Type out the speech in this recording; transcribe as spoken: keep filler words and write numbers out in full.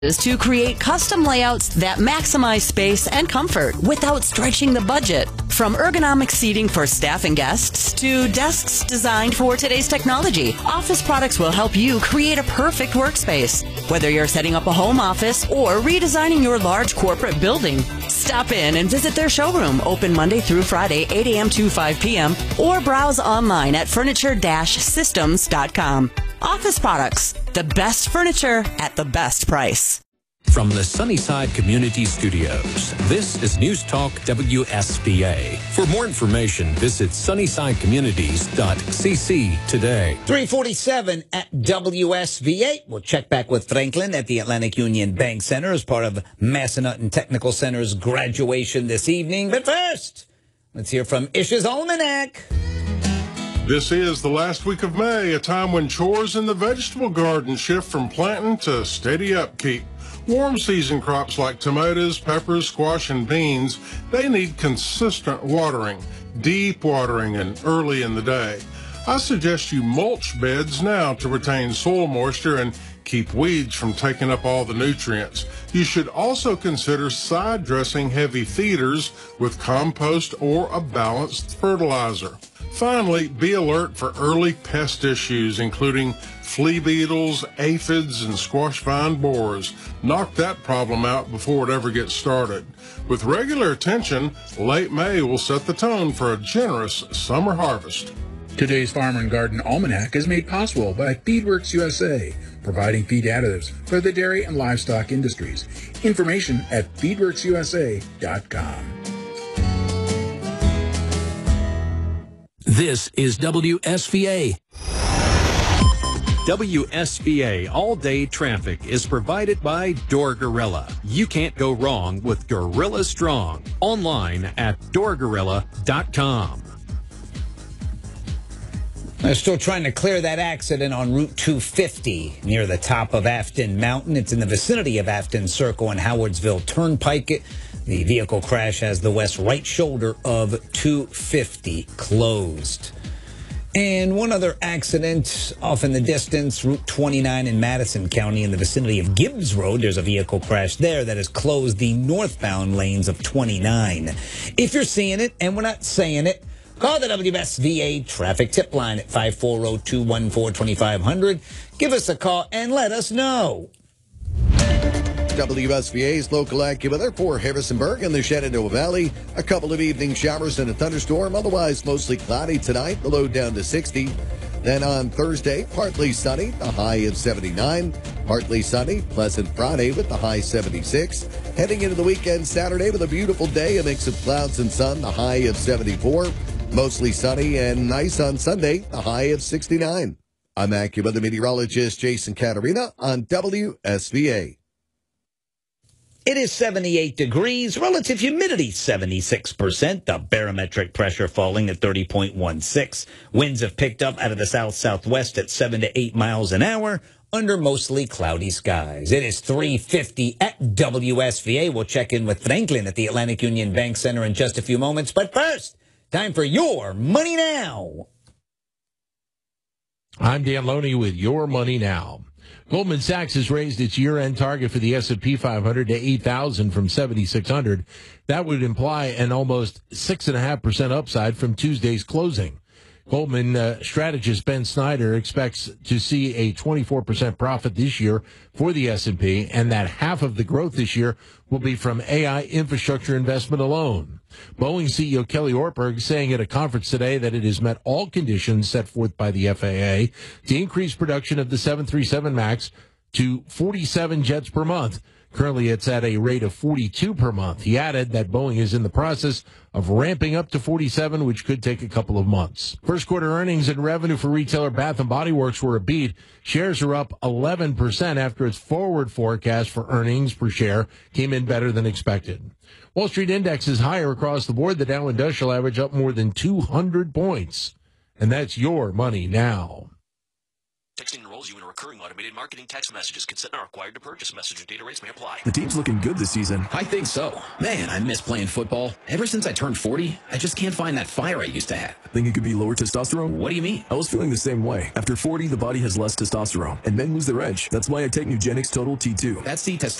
is to create custom layouts that maximize space and comfort without stretching the budget. From ergonomic seating for staff and guests to desks designed for today's technology, Office Products will help you create a perfect workspace. Whether you're setting up a home office or redesigning your large corporate building, stop in and visit their showroom, open Monday through Friday, eight a.m. to five p.m., or browse online at furniture dash systems dot com. Office Products, the best furniture at the best price. From the Sunnyside Community Studios, this is News Talk W S V A. For more information, visit sunnyside communities dot c c today. three forty-seven at W S V A. We'll check back with Franklin at the Atlantic Union Bank Center as part of Massanutten Technical Center's graduation this evening. But first, let's hear from Ish's Almanac. This is the last week of May, a time when chores in the vegetable garden shift from planting to steady upkeep. Warm season crops like tomatoes, peppers, squash, and beans, they need consistent watering, deep watering, and early in the day. I suggest you mulch beds now to retain soil moisture and keep weeds from taking up all the nutrients. You should also consider side dressing heavy feeders with compost or a balanced fertilizer. Finally, be alert for early pest issues, including flea beetles, aphids, and squash vine borers. Knock that problem out before it ever gets started. With regular attention, late May will set the tone for a generous summer harvest. Today's Farm and Garden Almanac is made possible by Feedworks U S A, providing feed additives for the dairy and livestock industries. Information at feedworks u s a dot com. This is W S V A. W S V A all-day traffic is provided by Door Gorilla. You can't go wrong with Gorilla Strong. Online at door gorilla dot com. They're still trying to clear that accident on Route two fifty near the top of Afton Mountain. It's in the vicinity of Afton Circle and Howardsville Turnpike. The vehicle crash has the west right shoulder of two fifty closed. And one other accident off in the distance, Route twenty-nine in Madison County in the vicinity of Gibbs Road. There's a vehicle crash there that has closed the northbound lanes of twenty-nine. If you're seeing it and we're not saying it, call the W S V A traffic tip line at five four zero, two one four, two five zero zero. Give us a call and let us know. W S V A's local AccuWeather for Harrisonburg and the Shenandoah Valley. A couple of evening showers and a thunderstorm. Otherwise, mostly cloudy tonight. The low down to sixty. Then on Thursday, partly sunny, the high of seventy-nine. Partly sunny, pleasant Friday with the high seventy-six. Heading into the weekend Saturday with a beautiful day, a mix of clouds and sun, the high of seventy-four. Mostly sunny and nice on Sunday, the high of sixty-nine. I'm AccuWeather meteorologist Jason Caterina on W S V A. It is seventy-eight degrees, relative humidity seventy-six percent, the barometric pressure falling at thirty point one six. Winds have picked up out of the south-southwest at seven to eight miles an hour under mostly cloudy skies. It is three fifty at W S V A. We'll check in with Franklin at the Atlantic Union Bank Center in just a few moments. But first, time for Your Money Now. I'm Dan Loney with Your Money Now. Goldman Sachs has raised its year-end target for the S and P five hundred to eight thousand from seventy-six hundred. That would imply an almost six point five percent upside from Tuesday's closing. Goldman uh, strategist Ben Snyder expects to see a twenty-four percent profit this year for the S and P, and that half of the growth this year will be from A I infrastructure investment alone. Boeing C E O Kelly Ortberg saying at a conference today that it has met all conditions set forth by the F A A to increase production of the seven thirty-seven MAX to forty-seven jets per month. Currently, it's at a rate of forty-two per month. He added that Boeing is in the process of ramping up to forty-seven, which could take a couple of months. First quarter earnings and revenue for retailer Bath and Body Works were a beat. Shares are up eleven percent after its forward forecast for earnings per share came in better than expected. Wall Street index is higher across the board. The Dow Industrial Average up more than two hundred points. And that's Your Money Now. Texting enrolls you in recurring automated marketing text messages. Consent not required to purchase. Message and data rates may apply. The team's looking good this season. I think so. Man, I miss playing football. Ever since I turned forty, I just can't find that fire I used to have. Think it could be lower testosterone? What do you mean? I was feeling the same way. After forty, the body has less testosterone, and men lose their edge. That's why I take Nugenix Total T two. That's the testosterone.